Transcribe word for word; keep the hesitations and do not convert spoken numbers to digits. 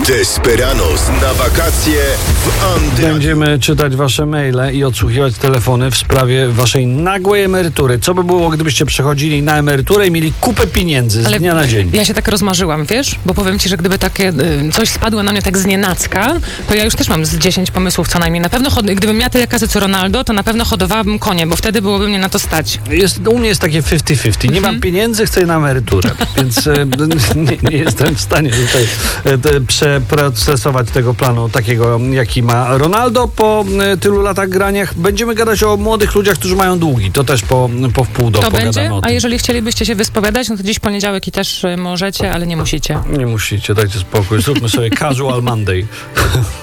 Desperados na wakacje w Andy. Będziemy czytać wasze maile i odsłuchiwać telefony w sprawie waszej nagłej emerytury. Co by było, gdybyście przechodzili na emeryturę i mieli kupę pieniędzy z Ale dnia na dzień? Ja się tak rozmarzyłam, wiesz? Bo powiem ci, że gdyby takie y, coś spadło na mnie tak znienacka, to ja już też mam z dziesięć pomysłów co najmniej. Na pewno, hod- gdybym miała tyle kasy co Ronaldo, to na pewno hodowałabym konie, bo wtedy byłoby mnie na to stać. Jest, u mnie jest takie pięćdziesiąt pięćdziesiąt. Nie mam pieniędzy, chcę na emeryturę. Więc e, nie, nie jestem w stanie tutaj e, te, przeprocesować tego planu takiego, jaki ma Ronaldo po e, tylu latach graniach. Będziemy gadać o młodych ludziach, którzy mają długi. To też po, po wpół do To pogadamy będzie? o tym. A jeżeli chcielibyście się wyspowiadać, no to dziś poniedziałek i też y, możecie, ale nie musicie. Nie musicie, dajcie spokój. Zróbmy sobie casual Monday.